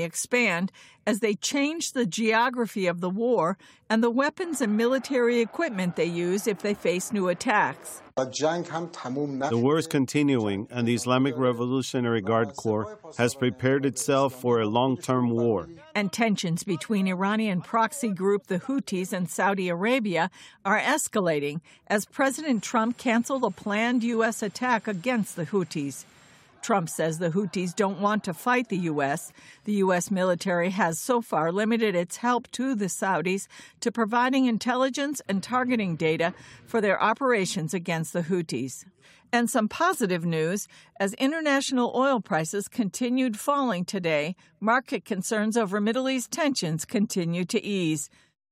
expand as they change the geography of the war and the weapons and military equipment they use if they face new attacks. The war is continuing, and the Islamic Revolutionary Guard Corps has prepared itself for a long-term war. And tensions between Iranian proxy group the Houthis and Saudi Arabia are escalating as President Trump canceled a planned U.S. attack against the Houthis. Trump says the Houthis don't want to fight the U.S. The U.S. military has so far limited its help to the Saudis to providing intelligence and targeting data for their operations against the Houthis. And some positive news, as international oil prices continued falling today, market concerns over Middle East tensions continue to ease.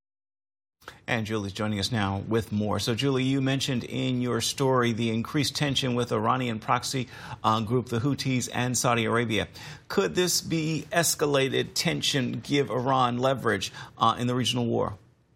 And Julie's joining us now with more. So, Julie, you mentioned in your story the increased tension with Iranian proxy group, the Houthis, and Saudi Arabia. Could this be escalated tension give Iran leverage in the regional war?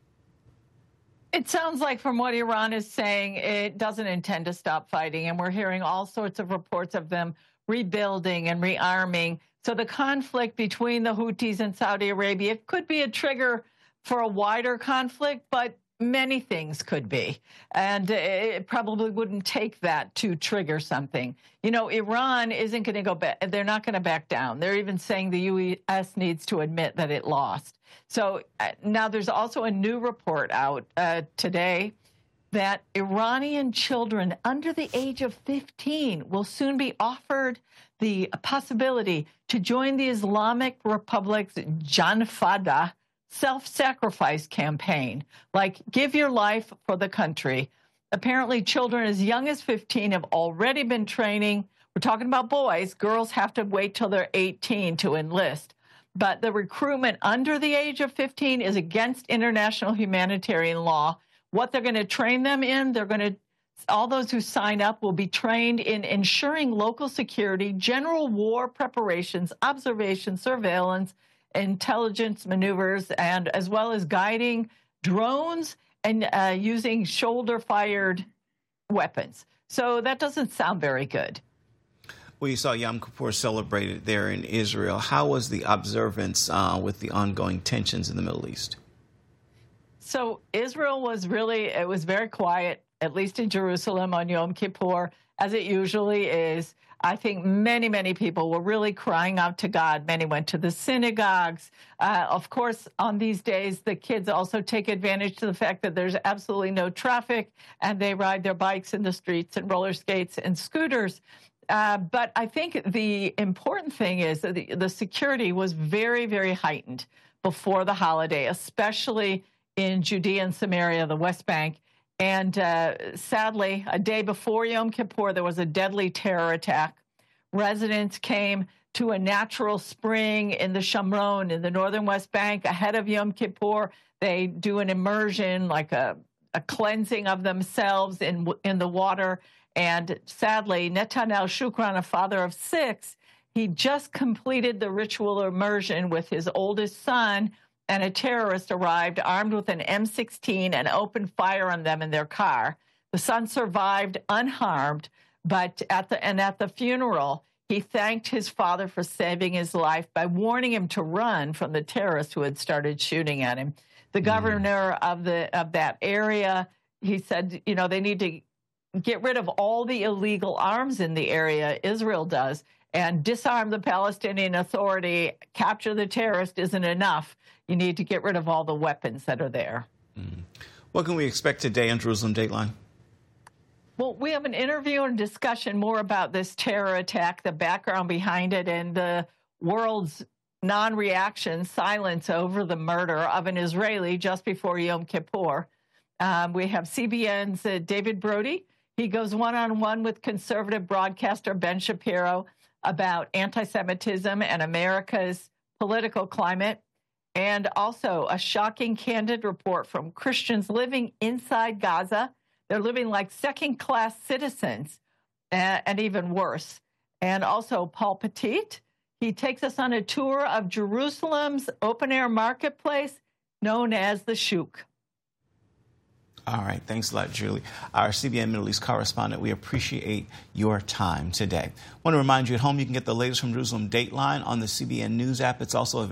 It sounds like from what Iran is saying, it doesn't intend to stop fighting. And we're hearing all sorts of reports of them rebuilding and rearming. So the conflict between the Houthis and Saudi Arabia could be a trigger for a wider conflict, but many things could be. And it probably wouldn't take that to trigger something. You know, Iran isn't going to go back. They're not going to back down. They're even saying the U.S. needs to admit that it lost. So now there's also a new report out today that Iranian children under the age of 15 will soon be offered the possibility to join the Islamic Republic's Janfada self-sacrifice campaign, like give your life for the country. Apparently, children as young as 15 have already been training. We're talking about boys. Girls have to wait till they're 18 to enlist. But the recruitment under the age of 15 is against international humanitarian law. What they're going to train them in, all those who sign up will be trained in ensuring local security, general war preparations, observation, surveillance, intelligence maneuvers, and as well as guiding drones and using shoulder-fired weapons. So that doesn't sound very good. Well, you saw Yom Kippur celebrated there in Israel. How was the observance with the ongoing tensions in the Middle East? So Israel was very quiet, at least in Jerusalem on Yom Kippur, as it usually is. I think many, many people were really crying out to God. Many went to the synagogues. Of course, on these days, the kids also take advantage to the fact that there's absolutely no traffic, and they ride their bikes in the streets and roller skates and scooters. But I think the important thing is that the security was very, very heightened before the holiday, especially in Judea and Samaria, the West Bank. And sadly, a day before Yom Kippur, there was a deadly terror attack. Residents came to a natural spring in the Shomron in the northern West Bank ahead of Yom Kippur. They do an immersion, like a cleansing of themselves in the water. And sadly, Netanel Shukran, a father of 6, he just completed the ritual immersion with his oldest son, and a terrorist arrived armed with an M16 and opened fire on them in their car. The son survived unharmed, but at the funeral, he thanked his father for saving his life by warning him to run from the terrorists who had started shooting at him. The governor of that area, he said, you know, they need to get rid of all the illegal arms in the area, Israel does, and disarm the Palestinian Authority. Capture the terrorist isn't enough. You need to get rid of all the weapons that are there. What can we expect today on Jerusalem Dateline? Well, we have an interview and discussion more about this terror attack, the background behind it, and the world's non-reaction, silence over the murder of an Israeli just before Yom Kippur. We have CBN's David Brody. He goes one-on-one with conservative broadcaster Ben Shapiro about anti-Semitism and America's political climate, and also a shocking, candid report from Christians living inside Gaza. They're living like second-class citizens, and even worse. And also Paul Petit, he takes us on a tour of Jerusalem's open-air marketplace known as the Shuk. All right. Thanks a lot, Julie. Our CBN Middle East correspondent, we appreciate your time today. I want to remind you at home you can get the latest from Jerusalem Dateline on the CBN News app. It's also available